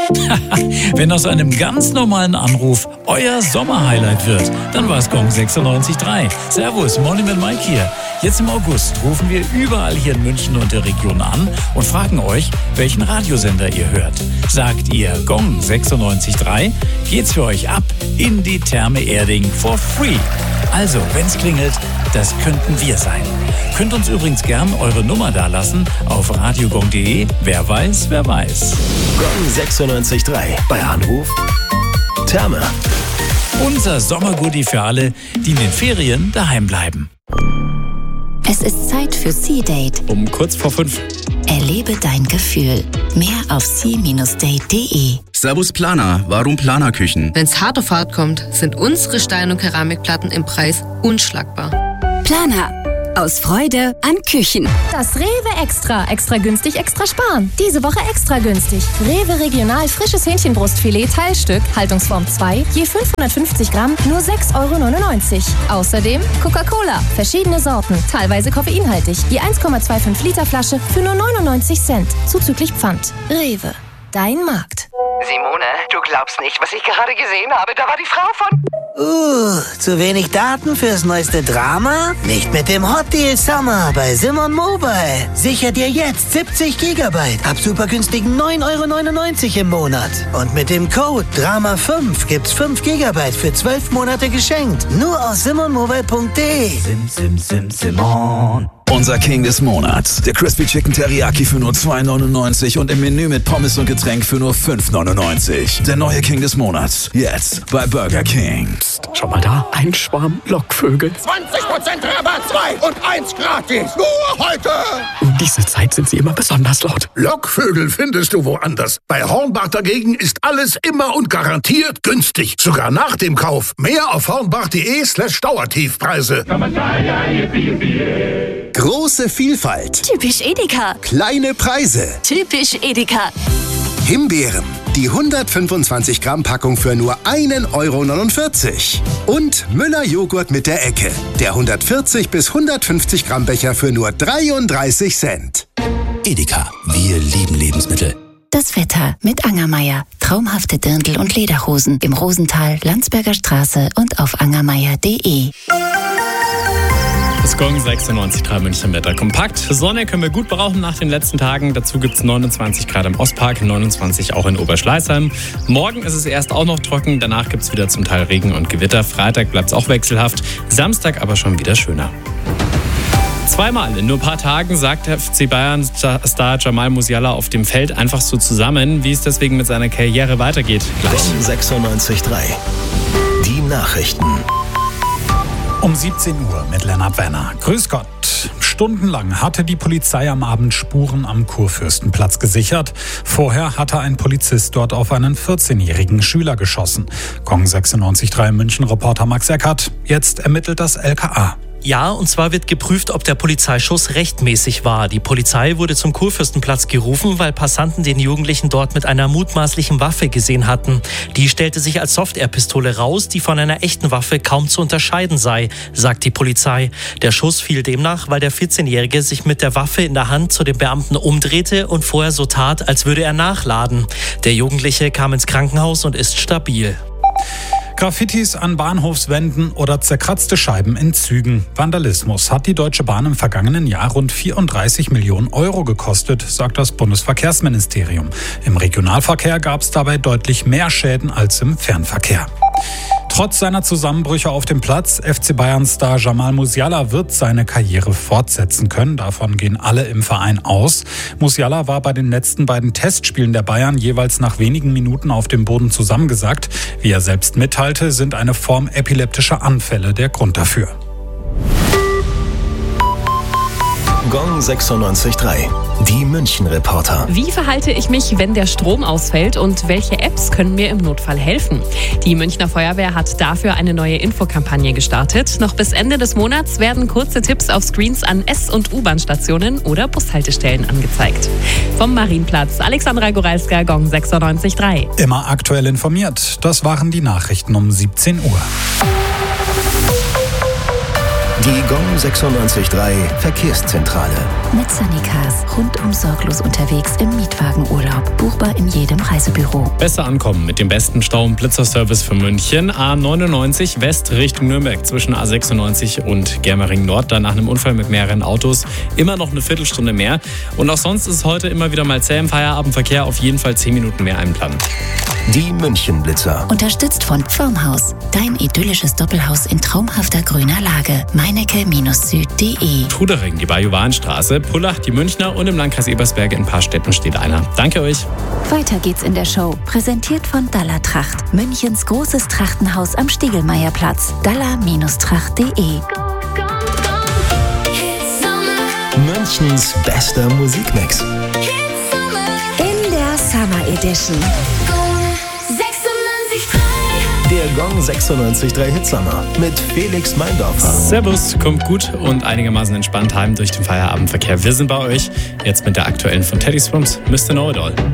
Wenn aus einem ganz normalen Anruf euer Sommerhighlight wird, dann war es Gong 96.3. Servus, Morning mit Mike hier. Jetzt im August rufen wir überall hier in München und der Region an und fragen euch, welchen Radiosender ihr hört. Sagt ihr Gong 96.3, geht's für euch ab in die Therme Erding for free. Also, wenn's klingelt, das könnten wir sein. Könnt uns übrigens gern eure Nummer dalassen auf radiogong.de. Wer weiß, wer weiß. Gong 96.3. Bei Anruf Therme. Unser Sommergoodie für alle, die in den Ferien daheim bleiben. Es ist Zeit für Sea-Date. Um kurz vor 5. Erlebe dein Gefühl. Mehr auf sea-date.de. Servus Planer, warum Planerküchen? Wenn's hart auf hart kommt, sind unsere Stein- und Keramikplatten im Preis unschlagbar. Planer. Aus Freude an Küchen. Das Rewe Extra. Extra günstig, extra sparen. Diese Woche extra günstig. Rewe Regional frisches Hähnchenbrustfilet Teilstück, Haltungsform 2, je 550 Gramm, nur 6,99 Euro. Außerdem Coca-Cola, verschiedene Sorten, teilweise koffeinhaltig, je 1,25 Liter Flasche für nur 99 Cent, zuzüglich Pfand. Rewe, dein Markt. Simone, du glaubst nicht, was ich gerade gesehen habe. Da war die Frau von... Zu wenig Daten fürs neueste Drama? Nicht mit dem Hot Deal Summer bei Simon Mobile. Sicher dir jetzt 70 Gigabyte ab super günstigen 9,99 Euro im Monat. Und mit dem Code DRAMA5 gibt's 5 Gigabyte für 12 Monate geschenkt. Nur aus simonmobile.de. Simon. Unser King des Monats. Der Crispy Chicken Teriyaki für nur 2,99 und im Menü mit Pommes und Getränk für nur 5,99. Der neue King des Monats. Jetzt bei Burger King. Psst, schau mal da. Ein Schwarm Lockvögel. 20% Rabatt, 2 und 1 gratis. Nur heute. Um diese Zeit sind sie immer besonders laut. Lockvögel findest du woanders. Bei Hornbach dagegen ist alles immer und garantiert günstig. Sogar nach dem Kauf. Mehr auf hornbach.de/Dauertiefpreise. Große Vielfalt. Typisch Edeka. Kleine Preise. Typisch Edeka. Himbeeren. Die 125 Gramm Packung für nur 1,49 Euro. Und Müller Joghurt mit der Ecke. Der 140 bis 150 Gramm Becher für nur 33 Cent. Edeka. Wir lieben Lebensmittel. Das Wetter mit Angermeier. Traumhafte Dirndl und Lederhosen im Rosental, Landsberger Straße und auf angermeier.de. Das Gong 96.3 München Wetter. Kompakt. Sonne können wir gut brauchen nach den letzten Tagen. Dazu gibt es 29 Grad im Ostpark, 29 auch in Oberschleißheim. Morgen ist es erst auch noch trocken, danach gibt es wieder zum Teil Regen und Gewitter. Freitag bleibt es auch wechselhaft, Samstag aber schon wieder schöner. Zweimal in nur ein paar Tagen sagt der FC Bayern-Star Jamal Musiala auf dem Feld einfach so zusammen, wie es deswegen mit seiner Karriere weitergeht. Gleich. Gong 96.3. Die Nachrichten. Um 17 Uhr mit Lennart Wenner. Grüß Gott. Stundenlang hatte die Polizei am Abend Spuren am Kurfürstenplatz gesichert. Vorher hatte ein Polizist dort auf einen 14-jährigen Schüler geschossen. Gong 96.3 München-Reporter Max Eckert. Jetzt ermittelt das LKA. Ja, und zwar wird geprüft, ob der Polizeischuss rechtmäßig war. Die Polizei wurde zum Kurfürstenplatz gerufen, weil Passanten den Jugendlichen dort mit einer mutmaßlichen Waffe gesehen hatten. Die stellte sich als Soft-Air-Pistole raus, die von einer echten Waffe kaum zu unterscheiden sei, sagt die Polizei. Der Schuss fiel demnach, weil der 14-Jährige sich mit der Waffe in der Hand zu dem Beamten umdrehte und vorher so tat, als würde er nachladen. Der Jugendliche kam ins Krankenhaus und ist stabil. Graffitis an Bahnhofswänden oder zerkratzte Scheiben in Zügen. Vandalismus hat die Deutsche Bahn im vergangenen Jahr rund 34 Millionen Euro gekostet, sagt das Bundesverkehrsministerium. Im Regionalverkehr gab es dabei deutlich mehr Schäden als im Fernverkehr. Trotz seiner Zusammenbrüche auf dem Platz, FC Bayern-Star Jamal Musiala wird seine Karriere fortsetzen können. Davon gehen alle im Verein aus. Musiala war bei den letzten beiden Testspielen der Bayern jeweils nach wenigen Minuten auf dem Boden zusammengesackt. Wie er selbst mitteilte, sind eine Form epileptischer Anfälle der Grund dafür. Gong 96.3. Die München-Reporter. Wie verhalte ich mich, wenn der Strom ausfällt und welche Apps können mir im Notfall helfen? Die Münchner Feuerwehr hat dafür eine neue Infokampagne gestartet. Noch bis Ende des Monats werden kurze Tipps auf Screens an S- und U-Bahn-Stationen oder Bushaltestellen angezeigt. Vom Marienplatz, Alexandra Goralska, Gong 96.3. Immer aktuell informiert. Das waren die Nachrichten um 17 Uhr. Die Gong 96.3 Verkehrszentrale. Mit Sunnycars. Rundum sorglos unterwegs im Mietwagenurlaub. Buchbar in jedem Reisebüro. Besser ankommen mit dem besten Stau- und Blitzerservice für München. A99 West Richtung Nürnberg zwischen A96 und Germering Nord. Da nach einem Unfall mit mehreren Autos immer noch eine Viertelstunde mehr. Und auch sonst ist es heute immer wieder mal zäh im Feierabendverkehr. Auf jeden Fall 10 Minuten mehr einplanen. Die München-Blitzer. Unterstützt von Formhaus. Dein idyllisches Doppelhaus in traumhafter grüner Lage. Meinecke-süd.de. Trudering, die Bajuwanstraße, Pullach, die Münchner und im Landkreis Ebersberg in ein paar Städten steht einer. Danke euch. Weiter geht's in der Show. Präsentiert von Dalla Tracht. Münchens großes Trachtenhaus am Stiegelmeierplatz. dalla-tracht.de. Münchens bester Musikmix. In der Summer Edition. Der Gong 96.3 Hitsommer mit Felix Meindorfer. Servus, kommt gut und einigermaßen entspannt heim durch den Feierabendverkehr. Wir sind bei euch jetzt mit der aktuellen von Teddy Swims, Mr. Know It All.